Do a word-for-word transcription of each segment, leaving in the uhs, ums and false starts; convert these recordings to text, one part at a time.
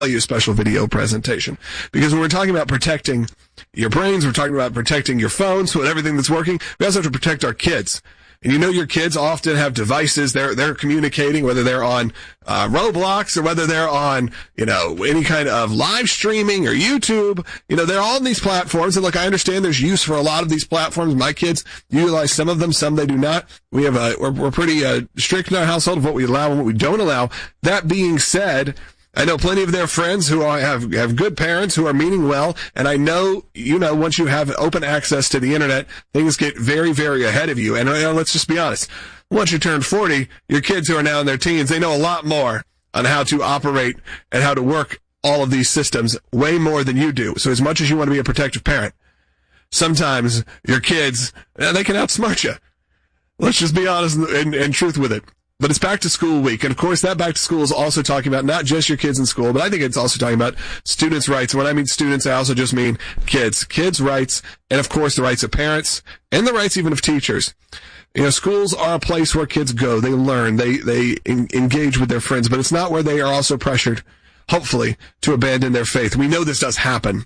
you a special video presentation. Because when we're talking about protecting your brains, we're talking about protecting your phones, so everything that's working, we also have to protect our kids. And you know your kids often have devices, they're, they're communicating, whether they're on, uh, Roblox or whether they're on, you know, any kind of live streaming or YouTube. You know, they're all on these platforms. And look, I understand there's use for a lot of these platforms. My kids utilize some of them, some they do not. We have a, we're, we're pretty, uh, strict in our household of what we allow and what we don't allow. That being said, I know plenty of their friends who are, have, have good parents who are meaning well, and I know, you know, once you have open access to the internet, things get very, very ahead of you. And you know, let's just be honest. Once you turn forty, your kids who are now in their teens, they know a lot more on how to operate and how to work all of these systems way more than you do. So as much as you want to be a protective parent, sometimes your kids, they can outsmart you. Let's just be honest and, and, and truth with it. But it's back to school week. And of course, that back to school is also talking about not just your kids in school, but I think it's also talking about students' rights. And when I mean students, I also just mean kids, kids' rights, and of course the rights of parents and the rights even of teachers. You know, schools are a place where kids go, they learn, they, they en- engage with their friends, but it's not where they are also pressured, hopefully, to abandon their faith. We know this does happen.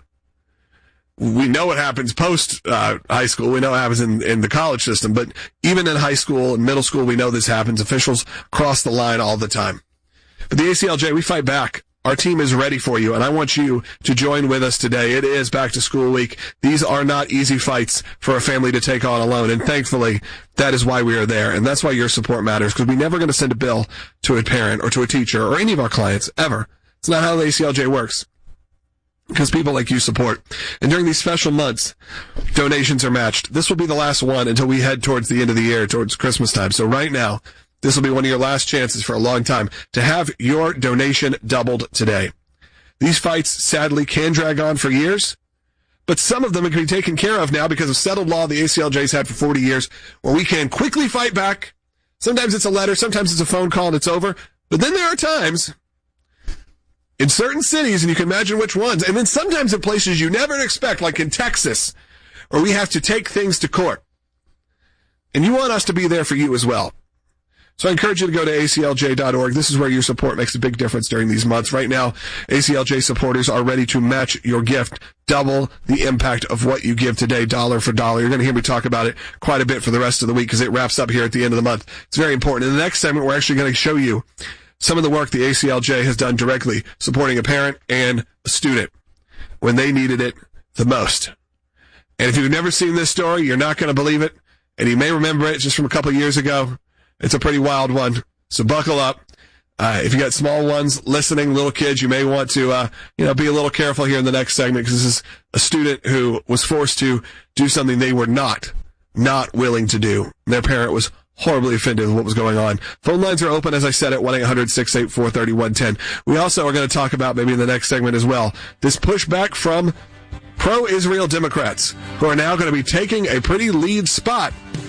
We know what happens post uh, high school. We know what happens in, in the college system. But even in high school and middle school, we know this happens. Officials cross the line all the time. But the A C L J, we fight back. Our team is ready for you, and I want you to join with us today. It is back to school week. These are not easy fights for a family to take on alone, and thankfully, that is why we are there, and that's why your support matters, because we're never going to send a bill to a parent or to a teacher or any of our clients, ever. It's not how the A C L J works. Because people like you support. And during these special months, donations are matched. This will be the last one until we head towards the end of the year, towards Christmas time. So right now, this will be one of your last chances for a long time to have your donation doubled today. These fights, sadly, can drag on for years, but some of them can be taken care of now because of settled law the A C L J's had for forty years, where we can quickly fight back. Sometimes it's a letter, sometimes it's a phone call, and it's over. But then there are times in certain cities, and you can imagine which ones, and then sometimes in places you never expect, like in Texas, where we have to take things to court. And you want us to be there for you as well. So I encourage you to go to A C L J dot org. This is where your support makes a big difference during these months. Right now, A C L J supporters are ready to match your gift, double the impact of what you give today, dollar for dollar. You're going to hear me talk about it quite a bit for the rest of the week because it wraps up here at the end of the month. It's very important. In the next segment, we're actually going to show you some of the work the A C L J has done directly supporting a parent and a student when they needed it the most. And if you've never seen this story, you're not going to believe it. And you may remember it just from a couple of years ago. It's a pretty wild one. So buckle up. Uh, if you got small ones listening, little kids, you may want to, uh, you know, be a little careful here in the next segment because this is a student who was forced to do something they were not, not willing to do. And their parent was horribly offended with what was going on. Phone lines are open, as I said, at one eight hundred six eight four three one one zero. We also are going to talk about, maybe in the next segment as well, this pushback from pro-Israel Democrats who are now going to be taking a pretty lead spot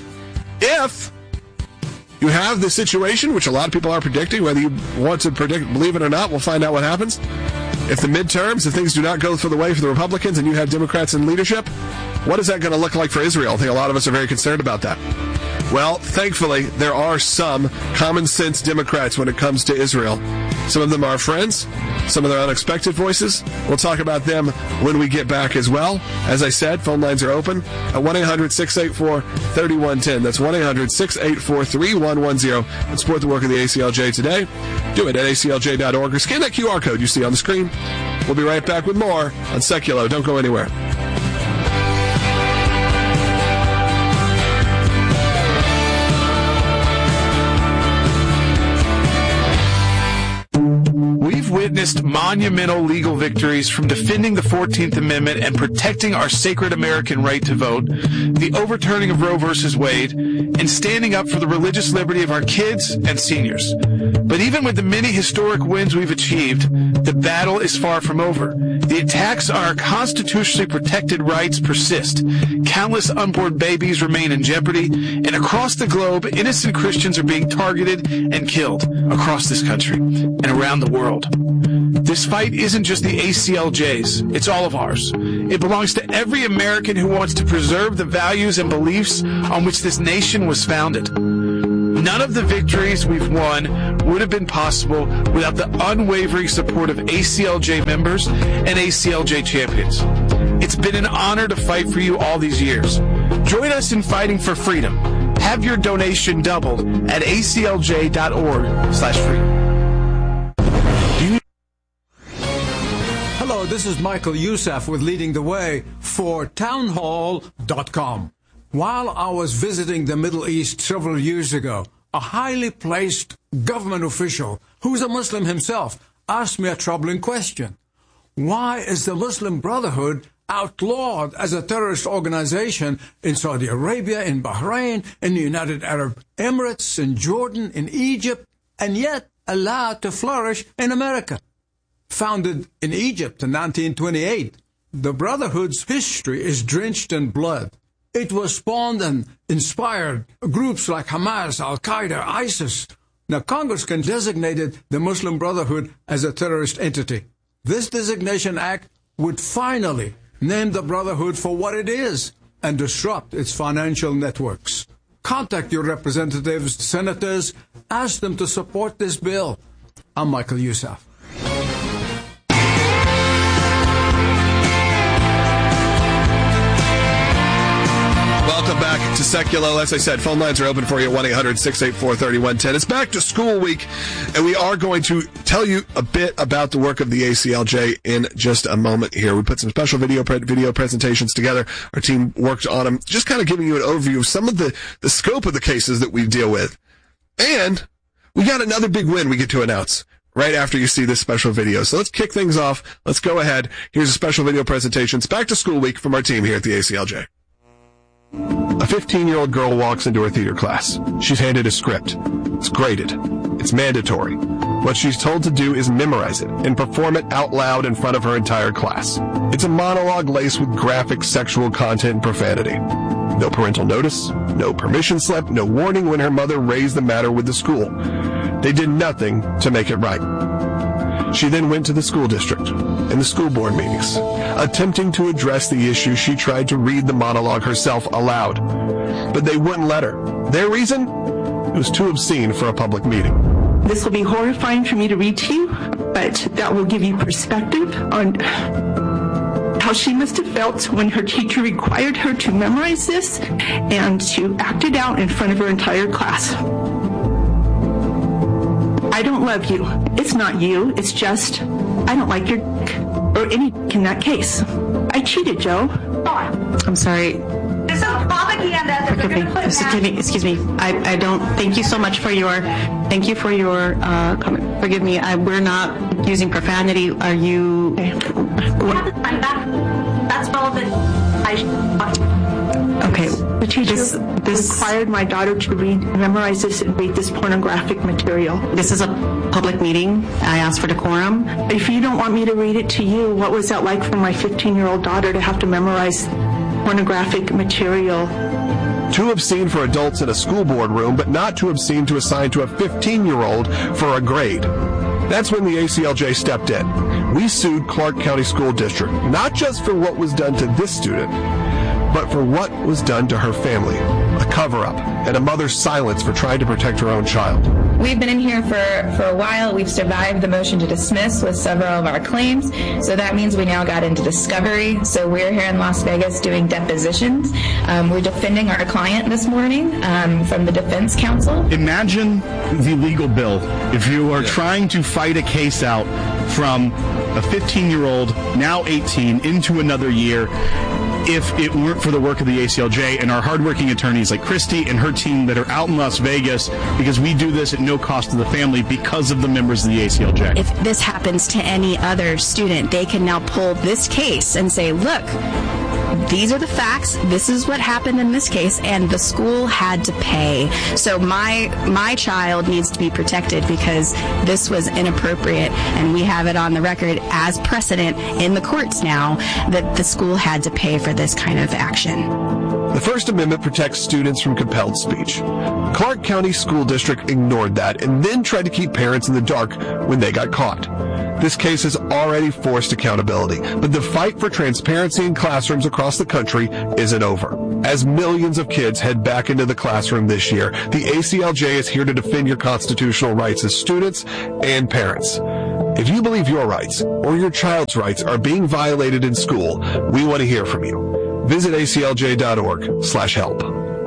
if you have the situation, which a lot of people are predicting, whether you want to predict, believe it or not, we'll find out what happens. If the midterms, if things do not go for the way for the Republicans and you have Democrats in leadership, what is that going to look like for Israel? I think a lot of us are very concerned about that. Well, thankfully, there are some common sense Democrats when it comes to Israel. Some of them are friends. Some of their unexpected voices. We'll talk about them when we get back as well. As I said, phone lines are open at one eight hundred six eight four three one one zero. That's one eight hundred six eight four three one one zero. And support the work of the A C L J today. Do it at A C L J dot org or scan that Q R code you see on the screen. We'll be right back with more on Seculo. Don't go anywhere. We've witnessed monumental legal victories from defending the fourteenth Amendment and protecting our sacred American right to vote, the overturning of Roe versus Wade, and standing up for the religious liberty of our kids and seniors. But even with the many historic wins we've achieved, the battle is far from over. The attacks on our constitutionally protected rights persist. Countless unborn babies remain in jeopardy, and across the globe, innocent Christians are being targeted and killed across this country and around the world. This fight isn't just the A C L J's, it's all of ours. It belongs to every American who wants to preserve the values and beliefs on which this nation was founded. None of the victories we've won would have been possible without the unwavering support of A C L J members and A C L J champions. It's been an honor to fight for you all these years. Join us in fighting for freedom. Have your donation doubled at A C L J dot org slash freedom. Hello, this is Michael Youssef with Leading the Way for townhall dot com. While I was visiting the Middle East several years ago, a highly placed government official, who's a Muslim himself, asked me a troubling question. Why is the Muslim Brotherhood outlawed as a terrorist organization in Saudi Arabia, in Bahrain, in the United Arab Emirates, in Jordan, in Egypt, and yet allowed to flourish in America? Founded in Egypt in nineteen twenty-eight, the Brotherhood's history is drenched in blood. It was spawned and inspired groups like Hamas, Al-Qaeda, ISIS. Now, Congress can designate the Muslim Brotherhood as a terrorist entity. This designation act would finally name the Brotherhood for what it is and disrupt its financial networks. Contact your representatives, senators, ask them to support this bill. I'm Michael Youssef. Welcome back to Secular. As I said, phone lines are open for you at one eight hundred six eight four three one one zero. It's back to school week, and we are going to tell you a bit about the work of the A C L J in just a moment here. We put some special video pre- video presentations together. Our team worked on them, just kind of giving you an overview of some of the, the scope of the cases that we deal with. And we got another big win we get to announce right after you see this special video. So let's kick things off. Let's go ahead. Here's a special video presentation. It's back to school week from our team here at the A C L J. A fifteen-year-old girl walks into her theater class. She's handed a script. It's graded. It's mandatory. What she's told to do is memorize it and perform it out loud in front of her entire class. It's a monologue laced with graphic sexual content and profanity. No parental notice, no permission slip, no warning when her mother raised the matter with the school. They did nothing to make it right. She then went to the school district and the school board meetings. Attempting to address the issue, she tried to read the monologue herself aloud, but they wouldn't let her. Their reason? It was too obscene for a public meeting. This will be horrifying for me to read to you, but that will give you perspective on how she must have felt when her teacher required her to memorize this and to act it out in front of her entire class. I don't love you. It's not you. It's just, I don't like your or any in that case. I cheated, Joe. I'm sorry. This is propaganda. Forgive me. Excuse me. Excuse me. I, I don't. Thank you so much for your. Thank you for your uh, comment. Forgive me. I, we're not using profanity. Are you? That's all that I. Okay. The teacher this, this required my daughter to read, memorize this, and read this pornographic material. This is a public meeting. I asked for decorum. If you don't want me to read it to you, what was that like for my fifteen-year-old daughter to have to memorize pornographic material? Too obscene for adults in a school board room, but not too obscene to assign to a fifteen-year-old for a grade. That's when the A C L J stepped in. We sued Clark County School District, not just for what was done to this student, but for what was done to her family, a cover-up, and a mother's silence for trying to protect her own child. We've been in here for, for a while. We've survived the motion to dismiss with several of our claims, so that means we now got into discovery. So we're here in Las Vegas doing depositions. Um, we're defending our client this morning um, from the defense counsel. Imagine the legal bill if you are trying to fight a case out from a fifteen-year-old, now eighteen, into another year. If it weren't for the work of the A C L J and our hardworking attorneys like Christy and her team that are out in Las Vegas, because we do this at no cost to the family because of the members of the A C L J. If this happens to any other student, they can now pull this case and say, look, these are the facts, this is what happened in this case, and the school had to pay. So my my child needs to be protected because this was inappropriate, and we have it on the record as precedent in the courts now that the school had to pay for this kind of action. The First Amendment protects students from compelled speech. Clark County School District ignored that and then tried to keep parents in the dark when they got caught. This case has already forced accountability, but the fight for transparency in classrooms across the country isn't over. As millions of kids head back into the classroom this year, the A C L J is here to defend your constitutional rights as students and parents. If you believe your rights or your child's rights are being violated in school, we want to hear from you. Visit A C L J dot org slash help.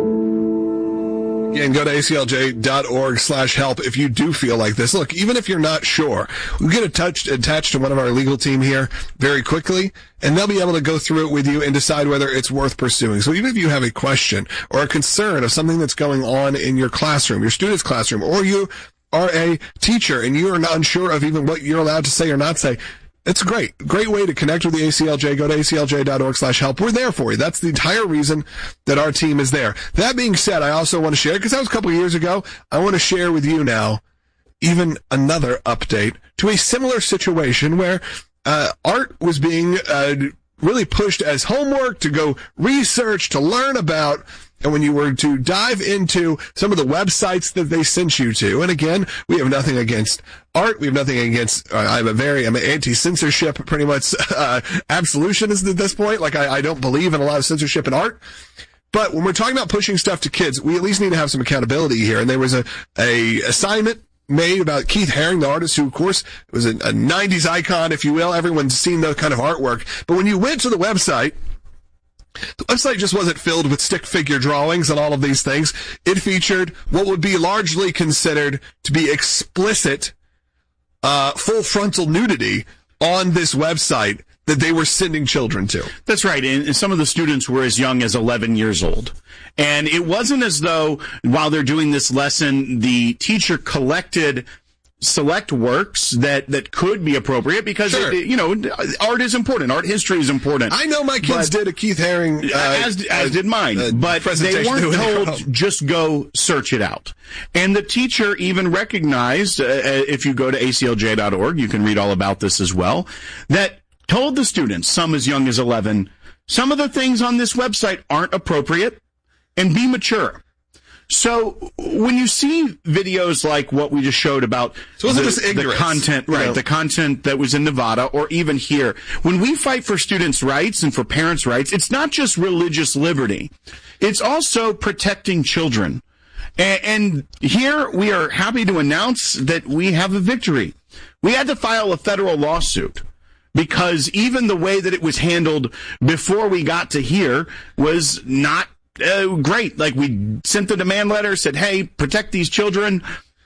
Again, go to A C L J dot org slash help if you do feel like this. Look, even if you're not sure, we'll get attached, attached to one of our legal team here very quickly, and they'll be able to go through it with you and decide whether it's worth pursuing. So even if you have a question or a concern of something that's going on in your classroom, your student's classroom, or you are a teacher and you are not unsure of even what you're allowed to say or not say, it's great. Great way to connect with the A C L J. Go to A C L J dot org slash help. We're there for you. That's the entire reason that our team is there. That being said, I also want to share, because that was a couple of years ago, I want to share with you now even another update to a similar situation where uh, art was being uh, really pushed as homework to go research, to learn about. And when you were to dive into some of the websites that they sent you to, and again, we have nothing against art. We have nothing against, uh, I'm a very, I'm an anti-censorship, pretty much, uh, absolutionist at this point. Like, I, I don't believe in a lot of censorship in art. But when we're talking about pushing stuff to kids, we at least need to have some accountability here. And there was a, a assignment made about Keith Haring, the artist who, of course, was a, a nineties icon, if you will. Everyone's seen that kind of artwork. But when you went to the website, the website just wasn't filled with stick figure drawings and all of these things. It featured what would be largely considered to be explicit, uh, full frontal nudity on this website that they were sending children to. That's right. And some of the students were as young as eleven years old. And it wasn't as though while they're doing this lesson, the teacher collected select works that, that could be appropriate because, sure. it, you know, art is important. Art history is important. I know my kids but, did a Keith Haring, uh, as, as did mine, uh, but they weren't told just go search it out. And the teacher even recognized, uh, if you go to A C L J dot org, you can read all about this as well, that told the students, some as young as eleven, some of the things on this website aren't appropriate and be mature. So when you see videos like what we just showed about so the, just the content, right, know? the content that was in Nevada or even here, when we fight for students' rights and for parents' rights, it's not just religious liberty. It's also protecting children. And, and here we are happy to announce that we have a victory. We had to file a federal lawsuit because even the way that it was handled before we got to here was not Uh, great. Like, we sent the demand letter, said, hey, protect these children,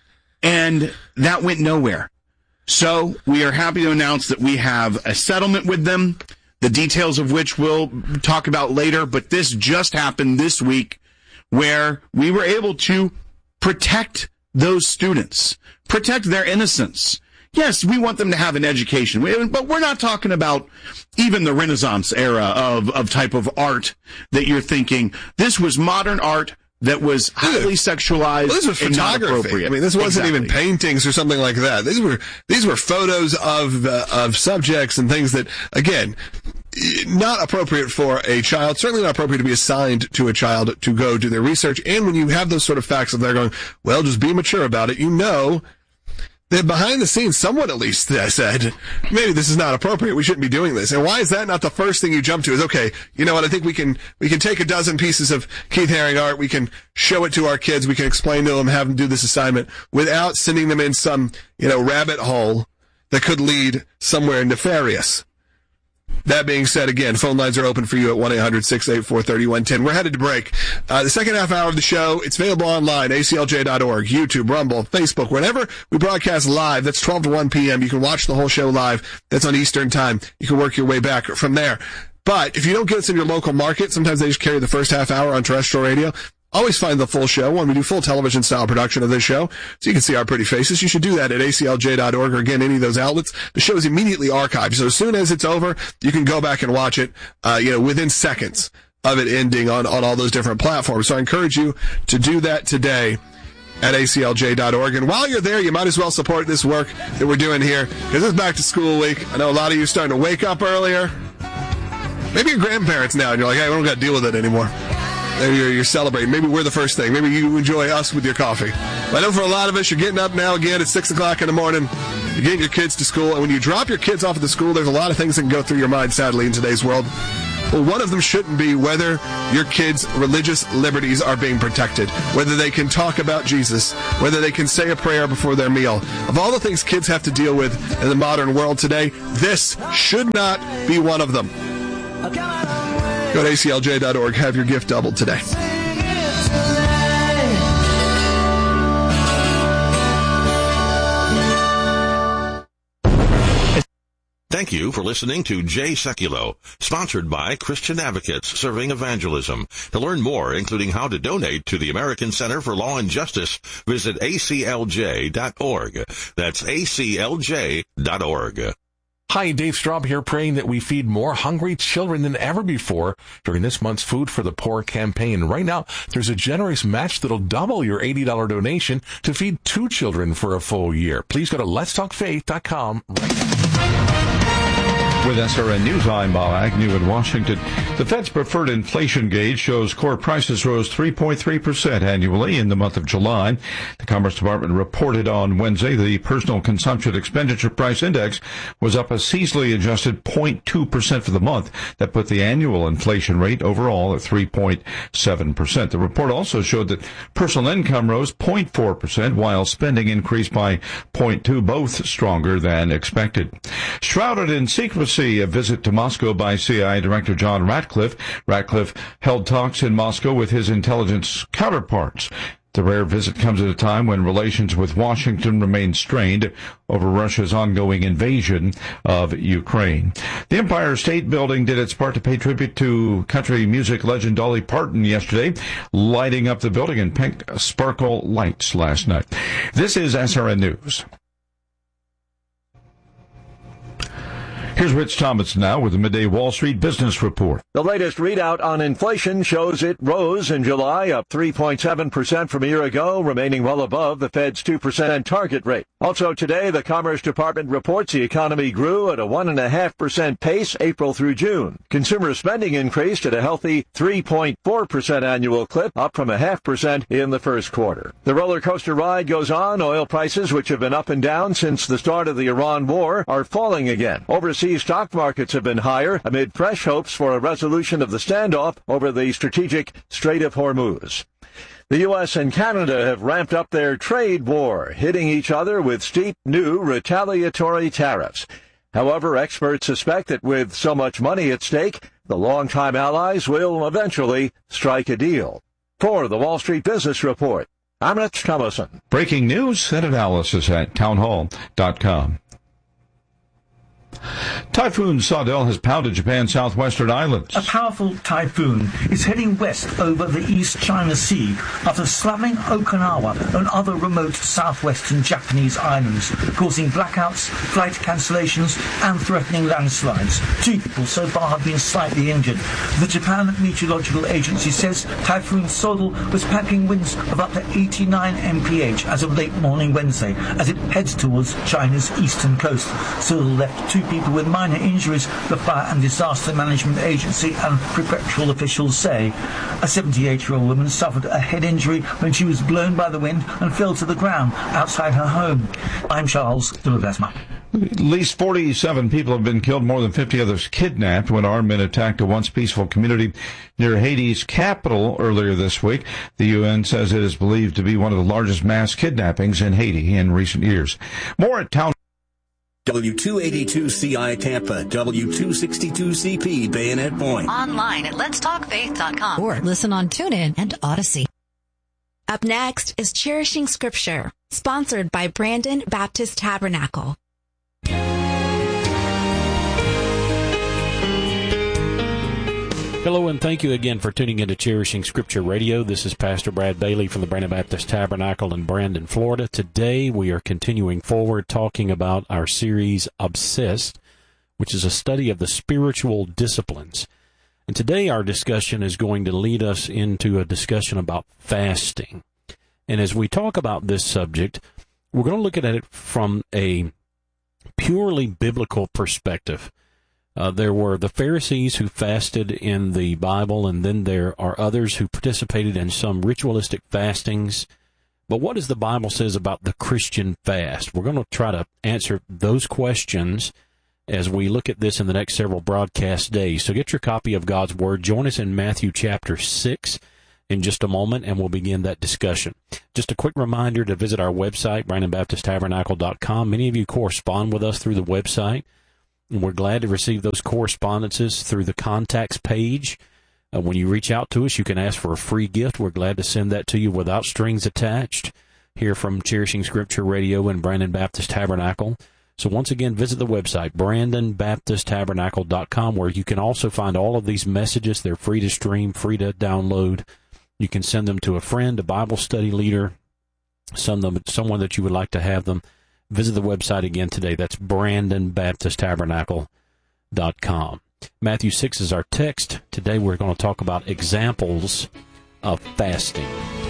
and that went nowhere. So we are happy to announce that we have a settlement with them, the details of which we'll talk about later, but this just happened this week where we were able to protect those students, protect their innocence. Yes, we want them to have an education, but we're not talking about even the Renaissance era of, of type of art that you're thinking. This was modern art that was highly sexualized well, this was and not photography. appropriate. I mean, this wasn't exactly. even paintings or something like that. These were these were photos of uh, of subjects and things that, again, not appropriate for a child, certainly not appropriate to be assigned to a child to go do their research. And when you have those sort of facts, if they're going, well, just be mature about it, you know that behind the scenes, someone at least said, maybe this is not appropriate. We shouldn't be doing this. And why is that not the first thing you jump to is, okay, you know what? I think we can, we can take a dozen pieces of Keith Haring art. We can show it to our kids. We can explain to them, have them do this assignment without sending them in some, you know, rabbit hole that could lead somewhere nefarious. That being said, again, phone lines are open for you at one eight hundred six eight four three one one zero. We're headed to break. Uh, the second half hour of the show, it's available online, A C L J dot org, YouTube, Rumble, Facebook, whenever we broadcast live. That's twelve to one p.m. You can watch the whole show live. That's on Eastern Time. You can work your way back from there. But if you don't get us in your local market, sometimes they just carry the first half hour on terrestrial radio. Always find the full show when we do full television style production of this show, so you can see our pretty faces. You should do that at A C L J dot org or again, any of those outlets. The show is immediately archived. So as soon as it's over, you can go back and watch it, uh, you know, within seconds of it ending on, on all those different platforms. So I encourage you to do that today at A C L J dot org. And while you're there, you might as well support this work that we're doing here, because it's back to school week. I know a lot of you are starting to wake up earlier. Maybe you're grandparents now and you're like, hey, we don't got to deal with it anymore. Maybe you're, you're celebrating. Maybe we're the first thing. Maybe you enjoy us with your coffee. But I know for a lot of us, you're getting up now again at six o'clock in the morning. You're getting your kids to school. And when you drop your kids off at the school, there's a lot of things that can go through your mind, sadly, in today's world. Well, one of them shouldn't be whether your kids' religious liberties are being protected, whether they can talk about Jesus, whether they can say a prayer before their meal. Of all the things kids have to deal with in the modern world today, this should not be one of them. Go to A C L J dot org. Have your gift doubled today. Thank you for listening to Jay Sekulow, sponsored by Christian Advocates Serving Evangelism. To learn more, including how to donate to the American Center for Law and Justice, visit A C L J dot org. That's A C L J dot org. Hi, Dave Straub here, praying that we feed more hungry children than ever before during this month's Food for the Poor campaign. Right now, there's a generous match that'll double your eighty dollars donation to feed two children for a full year. Please go to lets talk faith dot com right now. With S R N News, I'm Bob Agnew in Washington. The Fed's preferred inflation gauge shows core prices rose three point three percent annually in the month of July. The Commerce Department reported on Wednesday the personal consumption expenditure price index was up a seasonally adjusted zero point two percent for the month. That put the annual inflation rate overall at three point seven percent. The report also showed that personal income rose zero point four percent while spending increased by zero point two percent, both stronger than expected. Shrouded in secrecy, a visit to Moscow by C I A Director John Ratcliffe. Ratcliffe held talks in Moscow with his intelligence counterparts. The rare visit comes at a time when relations with Washington remain strained over Russia's ongoing invasion of Ukraine. The Empire State Building did its part to pay tribute to country music legend Dolly Parton yesterday, lighting up the building in pink sparkle lights last night. This is S R N News. Here's Rich Thomas now with the Midday Wall Street Business Report. The latest readout on inflation shows it rose in July, up three point seven percent from a year ago, remaining well above the Fed's two percent target rate. Also today, the Commerce Department reports the economy grew at a one point five percent pace April through June. Consumer spending increased at a healthy three point four percent annual clip, up from a half percent in the first quarter. The roller coaster ride goes on. Oil prices, which have been up and down since the start of the Iran war, are falling again. Overseas stock markets have been higher amid fresh hopes for a resolution of the standoff over the strategic Strait of Hormuz. The U S and Canada have ramped up their trade war, hitting each other with steep new retaliatory tariffs. However, experts suspect that with so much money at stake, the longtime allies will eventually strike a deal. For the Wall Street Business Report, I'm Rich Thomason. Breaking news and analysis at townhall dot com. Typhoon Sodell has pounded Japan's southwestern islands. A powerful typhoon is heading west over the East China Sea after slamming Okinawa and other remote southwestern Japanese islands, causing blackouts, flight cancellations and threatening landslides. Two people so far have been slightly injured. The Japan Meteorological Agency says Typhoon Sodell was packing winds of up to eighty-nine miles per hour as of late morning Wednesday as it heads towards China's eastern coast. Sodell left two people with minor injuries, the Fire and Disaster Management Agency and prefectural officials say. A seventy-eight-year-old woman suffered a head injury when she was blown by the wind and fell to the ground outside her home. I'm Charles de Ledesma. At least forty-seven people have been killed, more than fifty others kidnapped when armed men attacked a once peaceful community near Haiti's capital earlier this week. The U N says it is believed to be one of the largest mass kidnappings in Haiti in recent years. More at Town W two eighty-two C I Tampa, W two sixty-two C P Bayonet Point. Online at lets talk faith dot com or listen on TuneIn and Odyssey. Up next is Cherishing Scripture, sponsored by Brandon Baptist Tabernacle. Hello, and thank you again for tuning into Cherishing Scripture Radio. This is Pastor Brad Bailey from the Brandon Baptist Tabernacle in Brandon, Florida. Today, we are continuing forward talking about our series, Obsessed, which is a study of the spiritual disciplines. And today, our discussion is going to lead us into a discussion about fasting. And as we talk about this subject, we're going to look at it from a purely biblical perspective. Uh, there were the Pharisees who fasted in the Bible, and then there are others who participated in some ritualistic fastings. But what does the Bible says about the Christian fast? We're going to try to answer those questions as we look at this in the next several broadcast days. So get your copy of God's Word. Join us in Matthew chapter six in just a moment, and we'll begin that discussion. Just a quick reminder to visit our website, Brandon Baptist Tabernacle dot com. Many of you correspond with us through the website, and we're glad to receive those correspondences through the contacts page. Uh, when you reach out to us, you can ask for a free gift. We're glad to send that to you without strings attached here from Cherishing Scripture Radio and Brandon Baptist Tabernacle. So once again, visit the website, Brandon Baptist Tabernacle dot com, where you can also find all of these messages. They're free to stream, free to download. You can send them to a friend, a Bible study leader, some them, someone that you would like to have them. Visit the website again today. That's Brandon Baptist Tabernacle dot com. Matthew six is our text. Today we're going to talk about examples of fasting.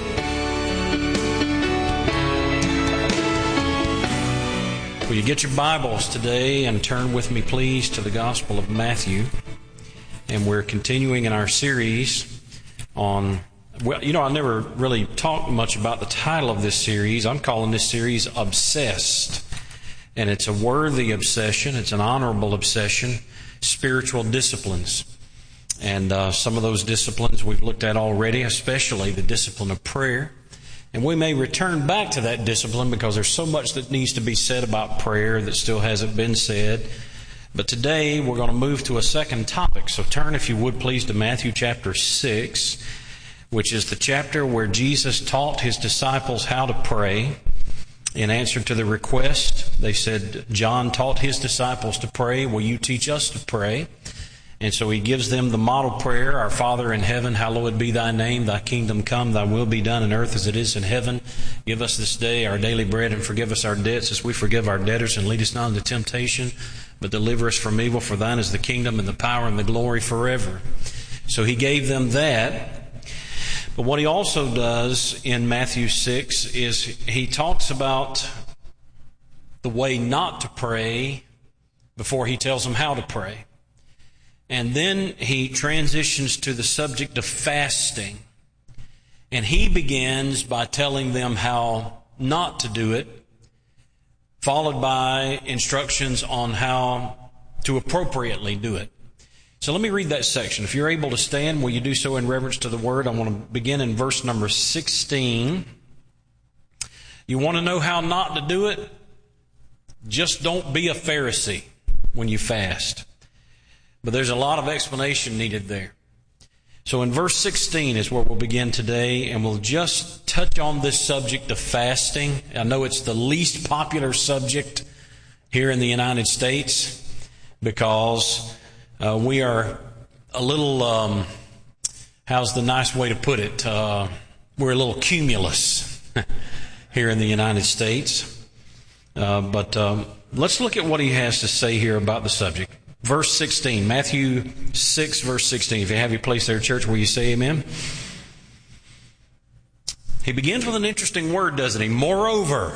Will you get your Bibles today and turn with me, please, to the Gospel of Matthew? And we're continuing in our series on, well, you know, I never really talked much about the title of this series. I'm calling this series Obsessed. And it's a worthy obsession. It's an honorable obsession. Spiritual disciplines. And uh, some of those disciplines we've looked at already, especially the discipline of prayer. And we may return back to that discipline because there's so much that needs to be said about prayer that still hasn't been said. But today we're going to move to a second topic. So turn, if you would please, to Matthew chapter six, which is the chapter where Jesus taught His disciples how to pray. In answer to the request, they said, John taught his disciples to pray. Will you teach us to pray? And so He gives them the model prayer, Our Father in heaven, hallowed be Thy name. Thy kingdom come, Thy will be done in earth as it is in heaven. Give us this day our daily bread, and forgive us our debts as we forgive our debtors. And lead us not into temptation, but deliver us from evil. For Thine is the kingdom and the power and the glory forever. So He gave them that. But what He also does in Matthew six is He talks about the way not to pray before He tells them how to pray. And then He transitions to the subject of fasting. And He begins by telling them how not to do it, followed by instructions on how to appropriately do it. So let me read that section. If you're able to stand, will you do so in reverence to the Word? I want to begin in verse number sixteen. You want to know how not to do it? Just don't be a Pharisee when you fast. But there's a lot of explanation needed there. So in verse sixteen is where we'll begin today, and we'll just touch on this subject of fasting. I know it's the least popular subject here in the United States because uh, we are a little, um, how's the nice way to put it? Uh, we're a little cumulus here in the United States. Uh, but um, let's look at what he has to say here about the subject. Verse sixteen, Matthew six, verse sixteen. If you have your place there, church, will you say amen? He begins with an interesting word, doesn't he? Moreover.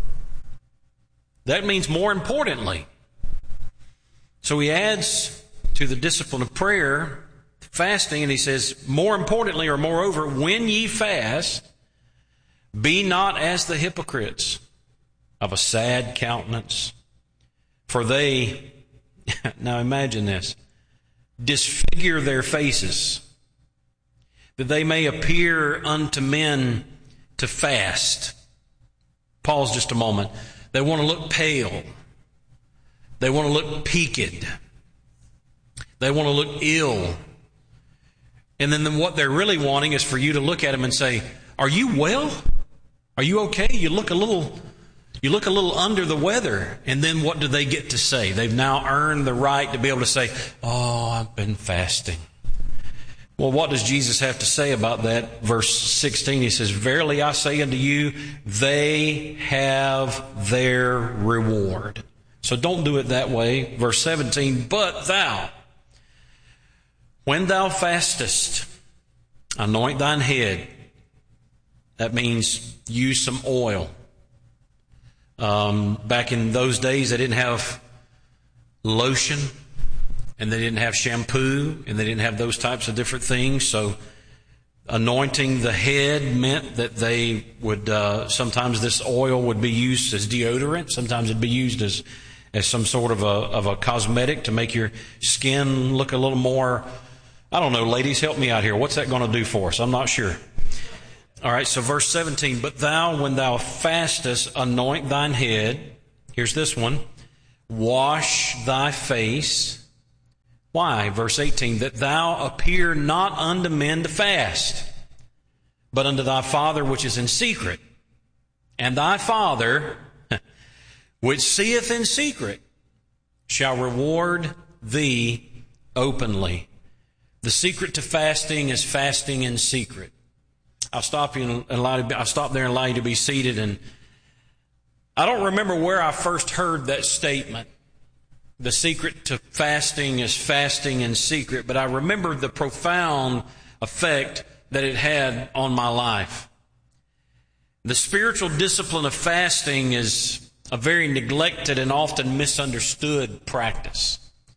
That means more importantly. So he adds to the discipline of prayer, fasting, and he says, more importantly or moreover, when ye fast, be not as the hypocrites of a sad countenance, for they... Now imagine this. Disfigure their faces, that they may appear unto men to fast. Pause just a moment. They want to look pale. They want to look peaked. They want to look ill. And then what they're really wanting is for you to look at them and say, are you well? Are you okay? You look a little... You look a little under the weather, and then what do they get to say? They've now earned the right to be able to say, oh, I've been fasting. Well, what does Jesus have to say about that? Verse sixteen, he says, verily I say unto you, they have their reward. So don't do it that way. Verse seventeen, but thou, when thou fastest, anoint thine head. That means use some oil. Um, back in those days, they didn't have lotion and they didn't have shampoo, and they didn't have those types of different things. So anointing the head meant that they would, uh, sometimes this oil would be used as deodorant. Sometimes it'd be used as, as some sort of a, of a cosmetic to make your skin look a little more, I don't know, ladies, help me out here. What's that going to do for us? I'm not sure. All right, so verse seventeen, but thou, when thou fastest, anoint thine head. Here's this one. Wash thy face. Why? Verse eighteen, that thou appear not unto men to fast, but unto thy Father which is in secret. And thy Father, which seeth in secret, shall reward thee openly. The secret to fasting is fasting in secret. I'll stop you and allow you, I'll stop there and allow you to be seated. And I don't remember where I first heard that statement. The secret to fasting is fasting in secret. But I remember the profound effect that it had on my life. The spiritual discipline of fasting is a very neglected and often misunderstood practice.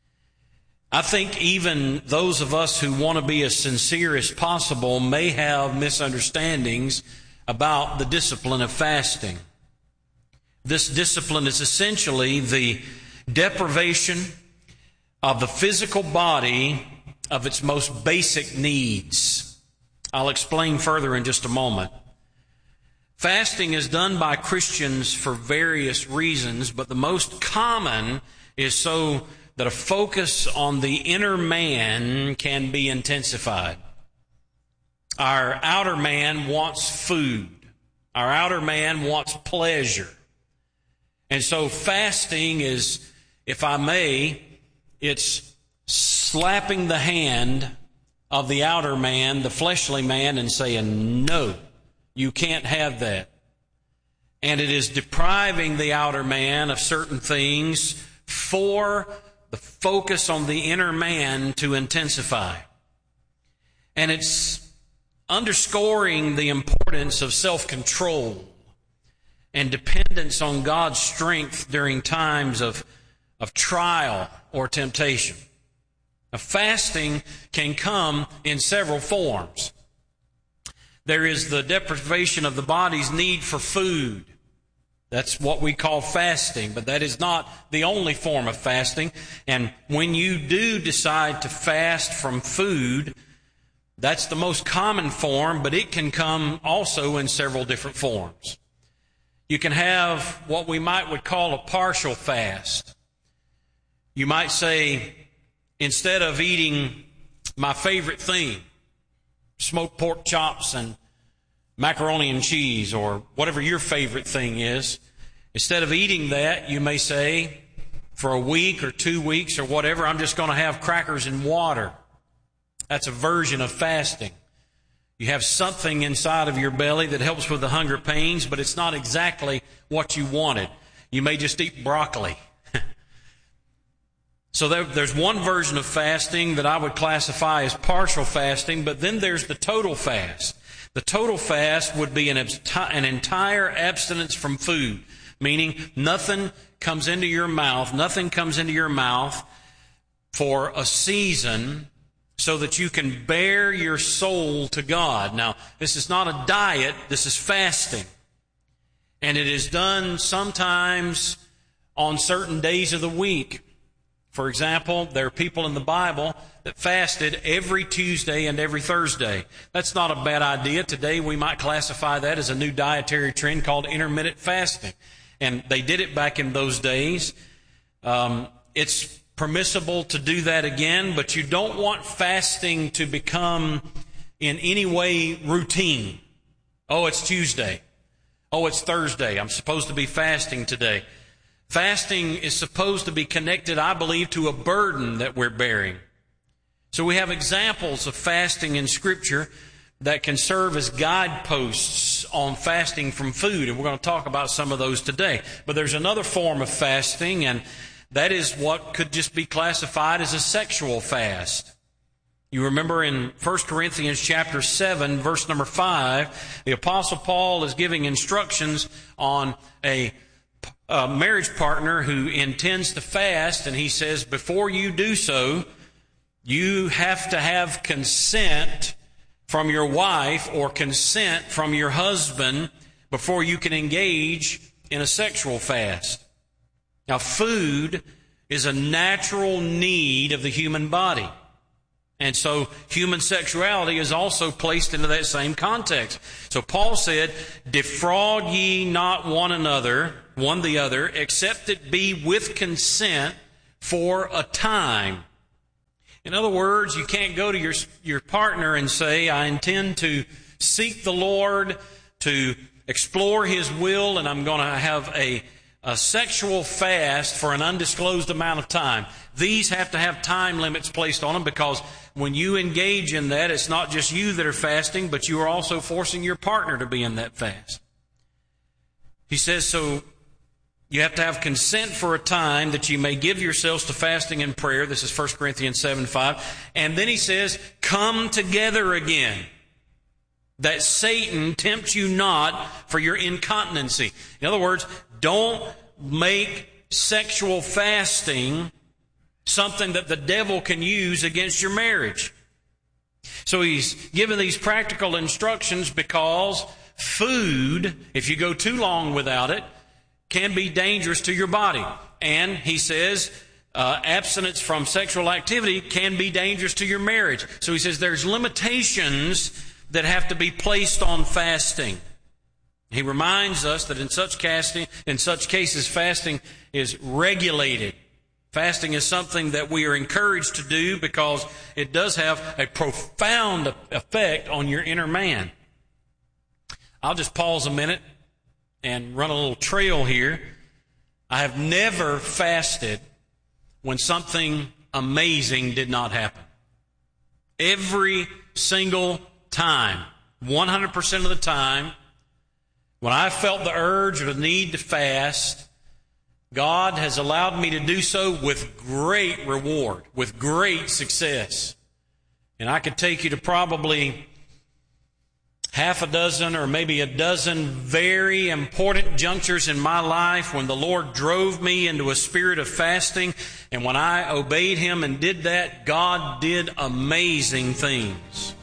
I think even those of us who want to be as sincere as possible may have misunderstandings about the discipline of fasting. This discipline is essentially the deprivation of the physical body of its most basic needs. I'll explain further in just a moment. Fasting is done by Christians for various reasons, but the most common is so that a focus on the inner man can be intensified. Our outer man wants food. Our outer man wants pleasure. And so fasting is, if I may, it's slapping the hand of the outer man, the fleshly man, and saying, no, you can't have that. And it is depriving the outer man of certain things for the focus on the inner man to intensify. And it's underscoring the importance of self-control and dependence on God's strength during times of, of trial or temptation. Now, fasting can come in several forms. There is the deprivation of the body's need for food. That's what we call fasting, but that is not the only form of fasting. And when you do decide to fast from food, that's the most common form, but it can come also in several different forms. You can have what we might would call a partial fast. You might say, instead of eating my favorite thing, smoked pork chops and macaroni and cheese, or whatever your favorite thing is, instead of eating that, you may say, for a week or two weeks or whatever, I'm just going to have crackers and water. That's a version of fasting. You have something inside of your belly that helps with the hunger pains, but it's not exactly what you wanted. You may just eat broccoli. So there, there's one version of fasting that I would classify as partial fasting, but then there's the total fast. The total fast would be an, an entire abstinence from food, meaning nothing comes into your mouth, nothing comes into your mouth for a season so that you can bear your soul to God. Now, this is not a diet, this is fasting. And it is done sometimes on certain days of the week. For example, there are people in the Bible that fasted every Tuesday and every Thursday. That's not a bad idea. Today we might classify that as a new dietary trend called intermittent fasting. And they did it back in those days. Um, it's permissible to do that again, but you don't want fasting to become in any way routine. Oh, it's Tuesday. Oh, it's Thursday. I'm supposed to be fasting today. Fasting is supposed to be connected, I believe, to a burden that we're bearing. So we have examples of fasting in Scripture that can serve as guideposts on fasting from food, and we're going to talk about some of those today. But there's another form of fasting, and that is what could just be classified as a sexual fast. You remember in First Corinthians chapter seven, verse number five, the Apostle Paul is giving instructions on a a marriage partner who intends to fast, and he says, before you do so, you have to have consent from your wife or consent from your husband before you can engage in a sexual fast. Now, food is a natural need of the human body. And so human sexuality is also placed into that same context. So Paul said, defraud ye not one another, one the other, except it be with consent for a time. In other words, you can't go to your, your partner and say, I intend to seek the Lord, to explore His will, and I'm going to have a A sexual fast for an undisclosed amount of time. These have to have time limits placed on them, because when you engage in that, it's not just you that are fasting, but you are also forcing your partner to be in that fast. He says, so you have to have consent for a time that you may give yourselves to fasting and prayer. This is First Corinthians seven five. And then he says, come together again, that Satan tempts you not for your incontinency. In other words, don't make sexual fasting something that the devil can use against your marriage. So he's given these practical instructions because food, if you go too long without it, can be dangerous to your body. And he says uh, abstinence from sexual activity can be dangerous to your marriage. So he says there's limitations that have to be placed on fasting. He reminds us that in such casting, in such cases, fasting is regulated. Fasting is something that we are encouraged to do because it does have a profound effect on your inner man. I'll just pause a minute and run a little trail here. I have never fasted when something amazing did not happen. Every single time, one hundred percent of the time, when I felt the urge or the need to fast, God has allowed me to do so with great reward, with great success. And I could take you to probably half a dozen or maybe a dozen very important junctures in my life when the Lord drove me into a spirit of fasting. And when I obeyed Him and did that, God did amazing things.